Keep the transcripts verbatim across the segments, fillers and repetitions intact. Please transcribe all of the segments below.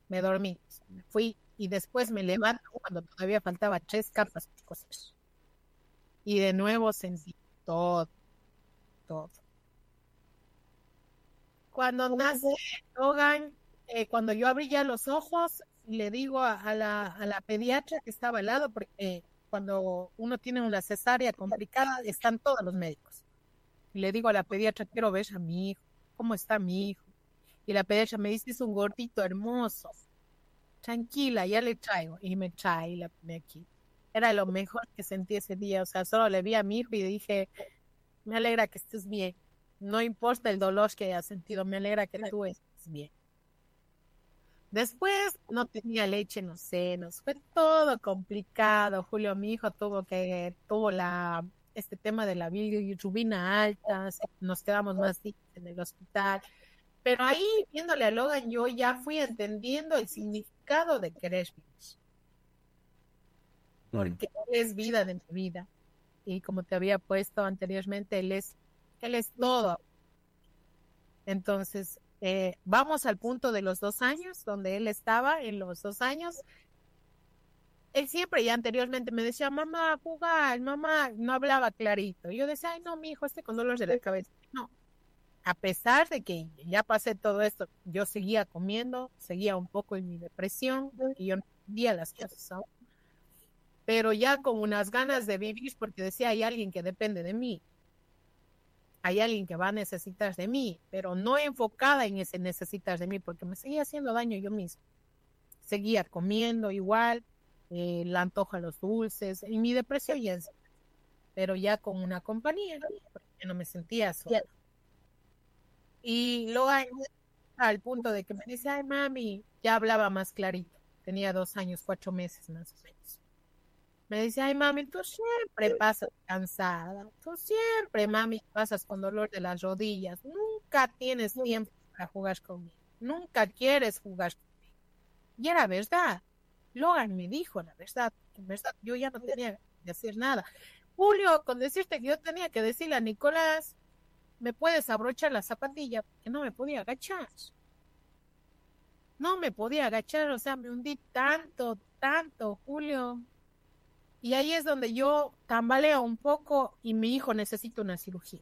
me dormí, me fui y después me levanto cuando todavía faltaba tres capas por coser. Y de nuevo sentí todo, todo. Cuando nace Logan, eh, cuando yo abrí ya los ojos, le digo a, a la, a la pediatra que estaba al lado, porque cuando uno tiene una cesárea complicada, están todos los médicos. Y le digo a la pediatra, quiero ver a mi hijo, ¿cómo está mi hijo? Y la pediatra me dice, es un gordito hermoso. Tranquila, ya le traigo. Y me trae y la pone aquí. Era lo mejor que sentí ese día. O sea, solo le vi a mi hijo y dije, me alegra que estés bien. No importa el dolor que hayas sentido, me alegra que tú estés bien. Después no tenía leche en los senos, fue todo complicado. Julio, mi hijo tuvo que, tuvo la, este tema de la bilirrubina alta, nos quedamos más días en el hospital. Pero ahí, viéndole a Logan, yo ya fui entendiendo el significado de querer vivir, Mm. porque él es vida de mi vida. Y como te había puesto anteriormente, él es, él es todo. Entonces, eh, vamos al punto de los dos años, donde él estaba en los dos años. Él siempre ya anteriormente me decía, mamá, jugar, mamá, no hablaba clarito. Yo decía, ay, no, mi hijo, este con dolores de la cabeza. No, a pesar de que ya pasé todo esto, yo seguía comiendo, seguía un poco en mi depresión y yo no entendía las cosas aún, pero ya con unas ganas de vivir porque decía, hay alguien que depende de mí, hay alguien que va a necesitar de mí, pero no enfocada en ese necesitar de mí porque me seguía haciendo daño yo mismo. Seguía comiendo igual, eh, la antoja los dulces, y mi depresión ya, pero ya con una compañía, ¿no? Porque yo no me sentía sola. Y luego al punto de que me dice, ay mami, ya hablaba más clarito, tenía dos años, cuatro meses más o menos. Me dice, ay mami, tú siempre pasas cansada, tú siempre, mami, pasas con dolor de las rodillas, nunca tienes tiempo para jugar conmigo, nunca quieres jugar conmigo. Y era verdad, Logan me dijo la verdad, en verdad, yo ya no tenía que hacer nada. Julio, con decirte que yo tenía que decirle a Nicolás, me puedes abrochar la zapatilla, que no me podía agachar. No me podía agachar, o sea, me hundí tanto, tanto, Julio. Y ahí es donde yo tambaleo un poco y mi hijo necesita una cirugía.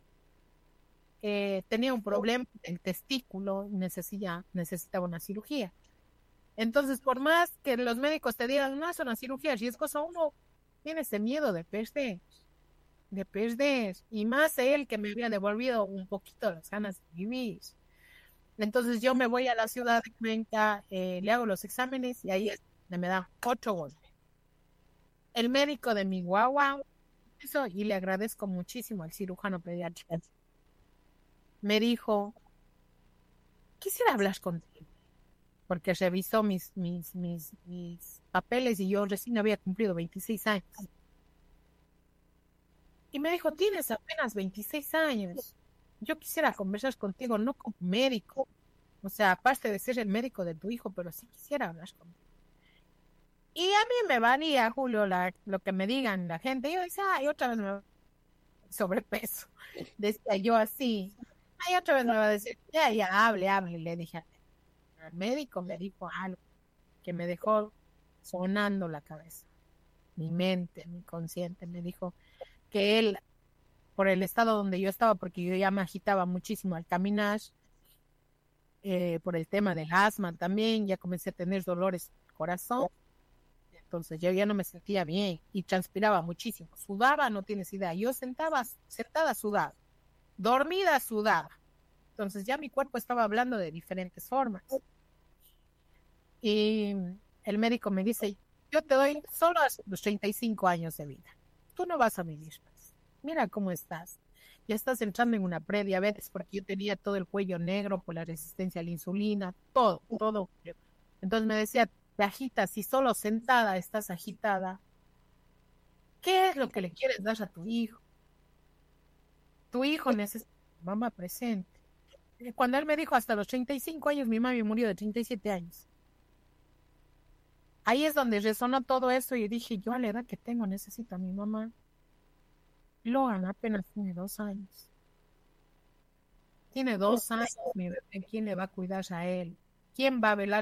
Eh, tenía un problema del testículo y necesita, necesitaba una cirugía. Entonces, por más que los médicos te digan, no es una cirugía riesgosa, uno tiene ese miedo de perder, de perder. Y más él que me había devolvido un poquito las ganas de vivir. Entonces yo me voy a la ciudad de Cuenca, eh, le hago los exámenes y ahí es donde me da otro golpe. El médico de mi guagua, eso, y le agradezco muchísimo al cirujano pediatra, me dijo, quisiera hablar contigo, porque revisó mis, mis, mis, mis papeles y yo recién había cumplido veintiséis años. Y me dijo, tienes apenas veintiséis años, yo quisiera conversar contigo, no como médico, o sea, aparte de ser el médico de tu hijo, pero sí quisiera hablar contigo. Y a mí me valía, Julio, la, lo que me digan la gente. Yo decía, ay, otra vez me va sobrepeso. Decía yo así. Ay, otra vez me va a decir, ya, ya, hable, hable. Le dije al médico, me dijo algo que me dejó sonando la cabeza. Mi mente, mi consciente, me dijo que él, por el estado donde yo estaba, porque yo ya me agitaba muchísimo al caminar, eh, por el tema del asma también, ya comencé a tener dolores de corazón. Entonces yo ya no me sentía bien y transpiraba muchísimo. Sudaba, no tienes idea. Yo sentaba, sentada sudada, dormida sudada. Entonces ya mi cuerpo estaba hablando de diferentes formas. Y el médico me dice, yo te doy solo hasta los treinta y cinco años de vida. Tú no vas a vivir más. Mira cómo estás. Ya estás entrando en una prediabetes porque yo tenía todo el cuello negro por la resistencia a la insulina, todo, todo. Entonces me decía, te agitas y solo sentada estás agitada. ¿Qué es lo que le quieres dar a tu hijo? Tu hijo necesita mamá presente. Cuando él me dijo hasta los treinta y cinco años, mi mami murió de treinta y siete años. Ahí es donde resonó todo eso y dije, yo a la edad que tengo necesito a mi mamá. Logan apenas tiene dos años. Tiene dos años, mi bebé. ¿Quién le va a cuidar a él? ¿Quién va a velar